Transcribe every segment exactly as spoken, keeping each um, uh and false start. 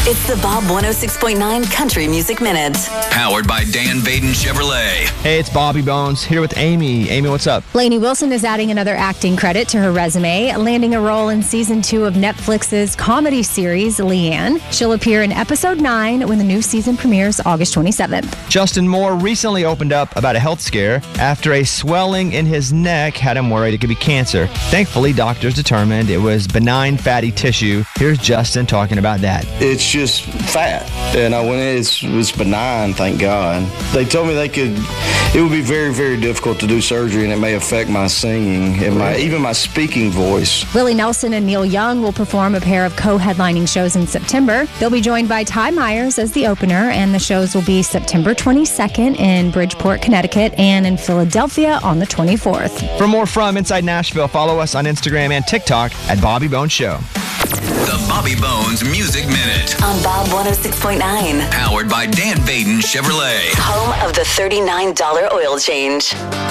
It's the Bob one oh six point nine Country Music Minute. Powered by Dan Baden Chevrolet. Hey, it's Bobby Bones here with Amy. Amy, what's up? Lainey Wilson is adding another acting credit to her resume, landing a role in season two of Netflix's comedy series, Leanne. She'll appear in episode nine when the new season premieres August twenty-seventh. Justin Moore recently opened up about a health scare after a swelling in his neck had him worried it could be cancer. Thankfully, doctors determined it was benign fatty tissue. Here's Justin talking about that. It's just fat, and I went in, it's, it's benign, thank God. They told me they could, it would be very, very difficult to do surgery, and it may affect my singing and my even my speaking voice. Willie Nelson and Neil Young will perform a pair of co-headlining shows in September. They'll be joined by Ty Myers as the opener, and the shows will be September twenty-second in Bridgeport, Connecticut, and in Philadelphia on the twenty-fourth. For more from Inside Nashville, follow us on Instagram and TikTok at Bobby Bones Show. The Bobby Bones Music Minute. On Bob one oh six point nine. Powered by Dan Baden Chevrolet. Home of the thirty-nine dollars oil change.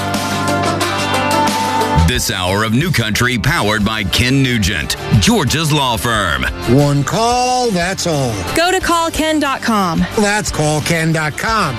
This hour of New Country powered by Ken Nugent, Georgia's law firm. One call, that's all. Go to call ken dot com. That's call ken dot com.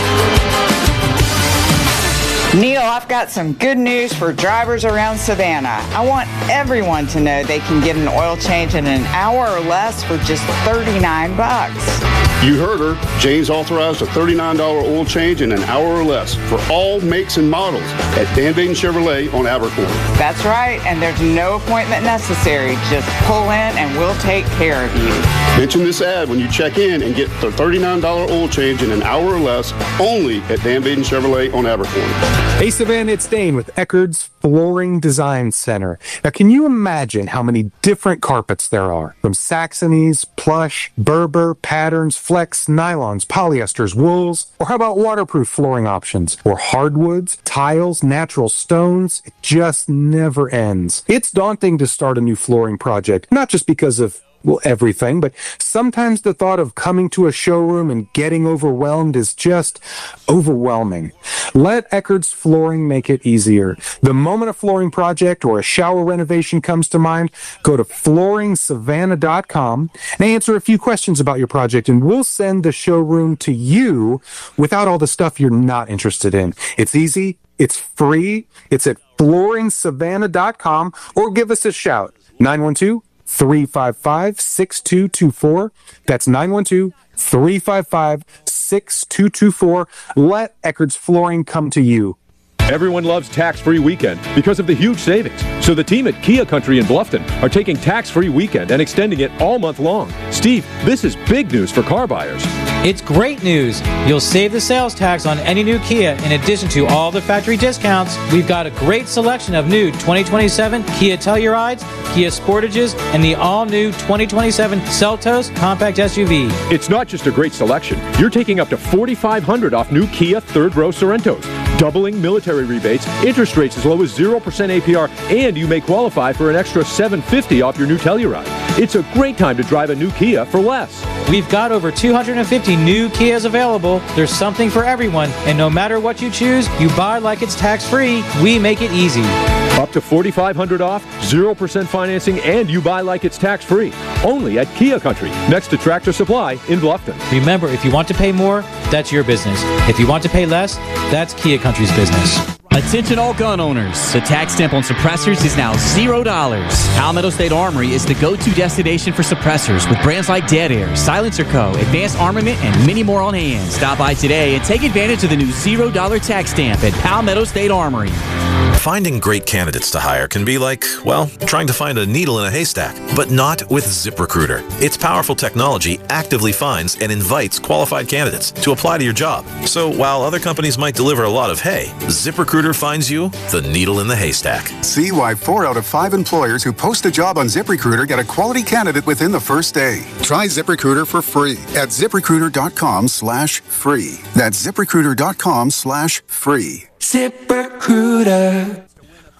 Neil, I've got some good news for drivers around Savannah. I want everyone to know they can get an oil change in an hour or less for just thirty-nine bucks. You heard her. Jane's authorized a thirty-nine dollars oil change in an hour or less for all makes and models at Dan Baden Chevrolet on Abercorn. That's right, and there's no appointment necessary. Just pull in and we'll take care of you. Mention this ad when you check in and get the thirty-nine dollars oil change in an hour or less only at Dan Baden Chevrolet on Abercorn. Hey Savannah, it's Dane with Eckerd's Flooring Design Center. Now, can you imagine how many different carpets there are? From Saxonies, plush, Berber, patterns, flex, nylons, polyesters, wools, or how about waterproof flooring options? Or hardwoods, tiles, natural stones? It just never ends. It's daunting to start a new flooring project, not just because of well, everything, but sometimes the thought of coming to a showroom and getting overwhelmed is just overwhelming. Let Eckerd's Flooring make it easier. The moment a flooring project or a shower renovation comes to mind, go to flooring savannah dot com and answer a few questions about your project, and we'll send the showroom to you without all the stuff you're not interested in. It's easy. It's free. It's at flooring savannah dot com, or give us a shout. nine one two, three five five, six two two four. That's nine one two, three five five, six two two four. Let Eckerd's Flooring come to you. Everyone loves tax-free weekend because of the huge savings. So the team at Kia Country in Bluffton are taking tax-free weekend and extending it all month long. Steve, this is big news for car buyers. It's great news. You'll save the sales tax on any new Kia in addition to all the factory discounts. We've got a great selection of new twenty twenty-seven Kia Tellurides, Kia Sportages, and the all-new twenty twenty-seven Seltos compact S U V. It's not just a great selection. You're taking up to forty-five hundred dollars off new Kia third-row Sorrentos, doubling military rebates, interest rates as low as zero percent A P R, and you may qualify for an extra seven hundred fifty dollars off your new Telluride. It's a great time to drive a new Kia for less. We've got over two hundred fifty new Kias available. There's something for everyone, and no matter what you choose, you buy like it's tax-free. We make it easy. Up to forty-five hundred dollars off, zero percent financing, and you buy like it's tax-free. Only at Kia Country, next to Tractor Supply in Bluffton. Remember, if you want to pay more, that's your business. If you want to pay less, that's Kia Country's business. Attention all gun owners. The tax stamp on suppressors is now zero dollars. Palmetto State Armory is the go-to destination for suppressors with brands like Dead Air, Silencer Co., Advanced Armament, and many more on hand. Stop by today and take advantage of the new zero dollars tax stamp at Palmetto State Armory. Finding great candidates to hire can be like, well, trying to find a needle in a haystack, but not with ZipRecruiter. Its powerful technology actively finds and invites qualified candidates to apply to your job. So while other companies might deliver a lot of hay, ZipRecruiter finds you the needle in the haystack. See why four out of five employers who post a job on ZipRecruiter get a quality candidate within the first day. Try ZipRecruiter for free at ZipRecruiter.com slash free. That's ZipRecruiter.com slash free. ZipRecruiter.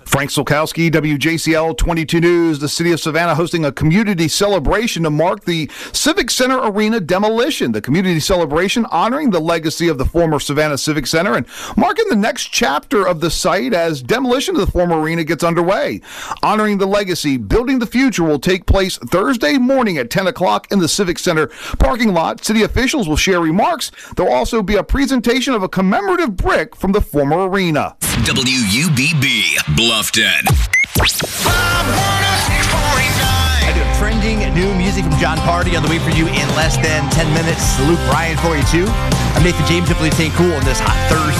Frank Solkowski, W J C L twenty-two News. The city of Savannah hosting a community celebration to mark the Civic Center Arena demolition. The community celebration honoring the legacy of the former Savannah Civic Center and marking the next chapter of the site as demolition of the former arena gets underway. Honoring the legacy, building the future will take place Thursday morning at ten o'clock in the Civic Center parking lot. City officials will share remarks. There will also be a presentation of a commemorative brick from the former arena. W U B B, Bluffton. I do trending new music from John Party on the way for you in less than ten minutes. Luke Bryan for you, too. I'm Nathan James, hopefully staying cool on this hot Thursday.